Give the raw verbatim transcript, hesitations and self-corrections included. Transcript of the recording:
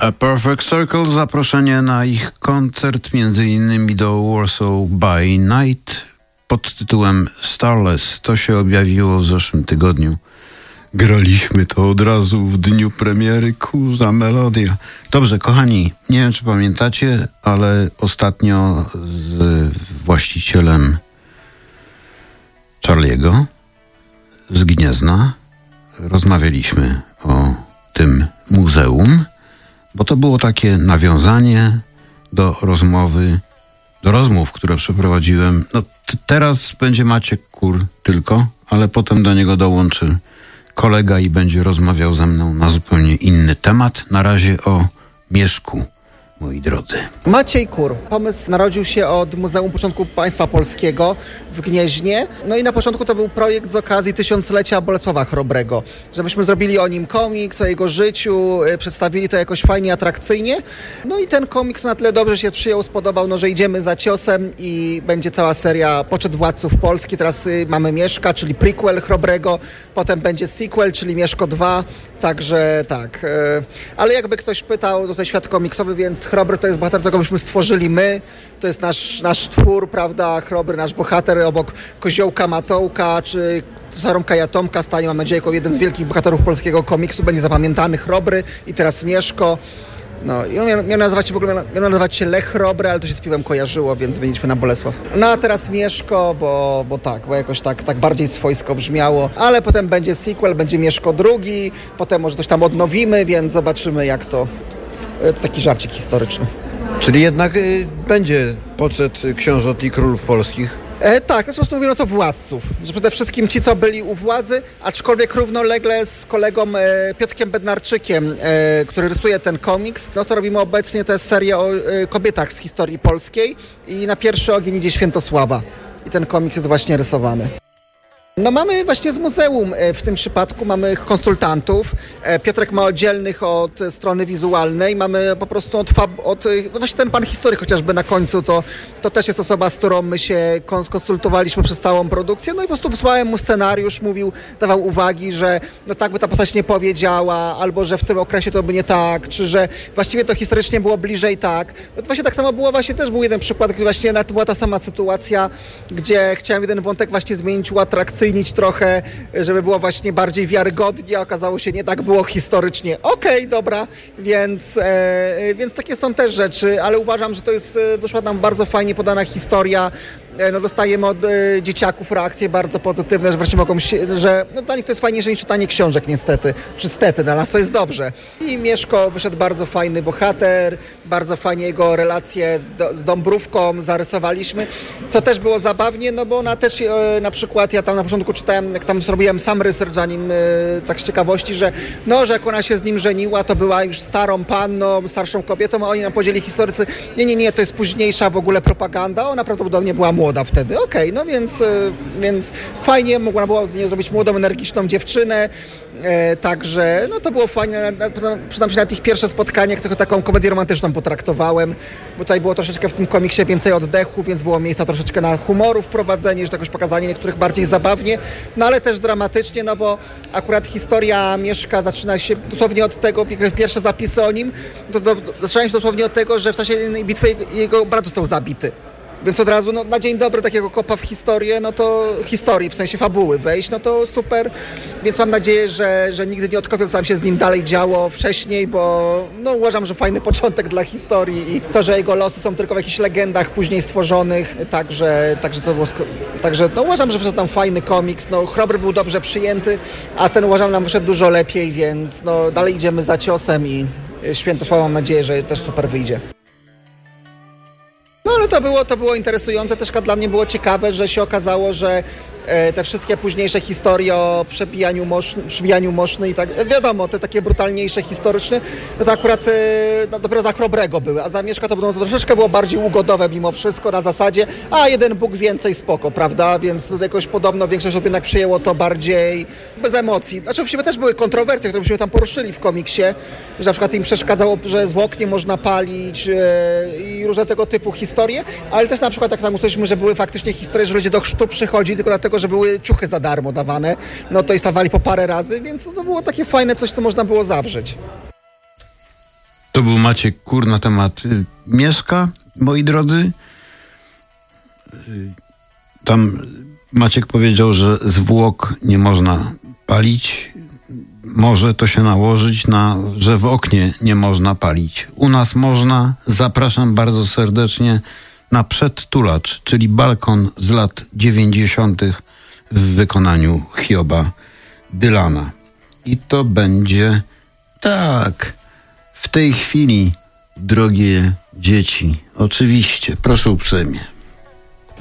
A Perfect Circle, zaproszenie na ich koncert między innymi do Warsaw by Night pod tytułem Starless. To się objawiło w zeszłym tygodniu. Graliśmy to od razu w dniu premiery. Kurza melodia. Dobrze, kochani, nie wiem czy pamiętacie, ale ostatnio z właścicielem Charliego z Gniezna rozmawialiśmy o tym muzeum, bo to było takie nawiązanie do rozmowy, do rozmów, które przeprowadziłem. No t- teraz będzie Maciek Kur tylko, ale potem do niego dołączy kolega i będzie rozmawiał ze mną na zupełnie inny temat. Na razie o Mieszku, moi drodzy. Maciej Kur. Pomysł narodził się od Muzeum Początku Państwa Polskiego w Gnieźnie. No i na początku to był projekt z okazji tysiąclecia Bolesława Chrobrego. Żebyśmy zrobili o nim komiks, o jego życiu, przedstawili to jakoś fajnie, atrakcyjnie. No i ten komiks na tyle dobrze się przyjął, spodobał, no że idziemy za ciosem i będzie cała seria Poczet Władców Polski. Teraz y, mamy Mieszka, czyli prequel Chrobrego. Potem będzie sequel, czyli Mieszko dwa. Także tak. Y, ale jakby ktoś pytał, to jest świat komiksowy, więc Chrobry to jest bohater, którego myśmy stworzyli my. To jest nasz, nasz twór, prawda? Chrobry, nasz bohater obok Koziołka Matołka, czy Saromka Jatomka stanie, mam nadzieję, jako jeden z wielkich bohaterów polskiego komiksu. Będzie zapamiętany Chrobry i teraz Mieszko. No i on miał, miał nazywać się w ogóle miał nazywać się Lech Chrobry, ale to się z piwem kojarzyło, więc zmieniliśmy na Bolesław. No a teraz Mieszko, bo, bo tak, bo jakoś tak, tak bardziej swojsko brzmiało, ale potem będzie sequel, będzie Mieszko drugi, potem może coś tam odnowimy, więc zobaczymy jak to, to taki żarcik historyczny. Czyli jednak y, będzie poczet książąt i królów polskich? E, tak, po prostu mówiono to władców, że przede wszystkim ci, co byli u władzy, aczkolwiek równolegle z kolegą e, Piotrkiem Bednarczykiem, e, który rysuje ten komiks, no to robimy obecnie tę serię o e, kobietach z historii polskiej i na pierwszy ogień idzie Świętosława i ten komiks jest właśnie rysowany. No mamy właśnie z muzeum, w tym przypadku mamy konsultantów. Piotrek ma oddzielnych od strony wizualnej, mamy po prostu od, fab, od no właśnie ten pan historyk chociażby na końcu, to, to też jest osoba, z którą my się konsultowaliśmy przez całą produkcję, no i po prostu wysłałem mu scenariusz, mówił, dawał uwagi, że no tak by ta postać nie powiedziała, albo że w tym okresie to by nie tak, czy że właściwie to historycznie było bliżej tak. No to właśnie tak samo było, właśnie też był jeden przykład, gdzie właśnie to była ta sama sytuacja, gdzie chciałem jeden wątek właśnie zmienić, uatrakcyjnić trochę, żeby było właśnie bardziej wiarygodnie, a okazało się nie tak było historycznie. Okej, okay, dobra, więc, e, więc takie są też rzeczy, ale uważam, że to jest, wyszła nam bardzo fajnie podana historia. E, no dostajemy od e, dzieciaków reakcje bardzo pozytywne, że wreszcie mogą się, że no dla nich to jest fajniejsze niż czytanie książek niestety, czy stety, dla nas to jest dobrze. I Mieszko wyszedł bardzo fajny bohater, bardzo fajnie jego relacje z, do, z Dąbrówką zarysowaliśmy, co też było zabawnie, no bo ona też e, na przykład, ja tam na początku czytałem, jak tam zrobiłem sam research, zanim e, tak z ciekawości, że no, że jak ona się z nim żeniła, to była już starą panną, starszą kobietą, a oni nam powiedzieli historycy, nie, nie, nie, to jest późniejsza w ogóle propaganda, ona prawdopodobnie była młoda wtedy. Okej, okay, no więc, e, więc fajnie, mogła było z niej zrobić młodą, energiczną dziewczynę, e, także no to było fajnie, przyznam się na tych pierwszych spotkaniach, tylko taką komedię romantyczną potraktowałem, bo tutaj było troszeczkę w tym komiksie więcej oddechu, więc było miejsca troszeczkę na humoru wprowadzenie, że jakoś pokazanie niektórych bardziej zabawnie, no ale też dramatycznie, no bo akurat historia Mieszka zaczyna się dosłownie od tego, pierwsze zapisy o nim, to, to, zaczynają się dosłownie od tego, że w czasie jednej bitwy jego, jego brat został zabity. Więc od razu no, na dzień dobry takiego kopa w historię, no to historii, w sensie fabuły wejść, no to super. Więc mam nadzieję, że, że nigdy nie odkopią, co tam się z nim dalej działo wcześniej, bo no, uważam, że fajny początek dla historii i to, że jego losy są tylko w jakichś legendach później stworzonych, także, także to było, także no, uważam, że wyszedł tam fajny komiks, no Chrobry był dobrze przyjęty, a ten uważam nam wyszedł dużo lepiej, więc no dalej idziemy za ciosem i Świętosława mam nadzieję, że też super wyjdzie. No ale to było, to było interesujące, też dla mnie było ciekawe, że się okazało, że e, te wszystkie późniejsze historie o przebijaniu, moszny, przebijaniu moszny i tak, wiadomo, te takie brutalniejsze, historyczne, no to akurat e, no, dopiero za Chrobrego były, a za Mieszka to, było, to troszeczkę było bardziej ugodowe mimo wszystko, na zasadzie, a jeden Bóg więcej spoko, prawda, więc to jakoś podobno większość osób jednak przyjęło to bardziej bez emocji. Znaczy oczywiście też były kontrowersje, które byśmy tam poruszyli w komiksie, że na przykład im przeszkadzało, że zwłok nie można palić e, i różne tego typu historie, ale też na przykład tak tam usłyszeliśmy, że były faktycznie historie, że ludzie do chrztu przychodzili tylko dlatego, że były ciuchy za darmo dawane, no to i stawali po parę razy, więc to było takie fajne coś, co można było zawrzeć. To był Maciek Kur na temat y, Mieszka, moi drodzy. Y, tam Maciek powiedział, że zwłok nie można palić. Może to się nałożyć na, że w oknie nie można palić. U nas można. Zapraszam bardzo serdecznie na przedtulacz, czyli balkon z lat dziewięćdziesiątych w wykonaniu Hioba Dylana. I to będzie tak, w tej chwili, drogie dzieci, oczywiście, proszę uprzejmie.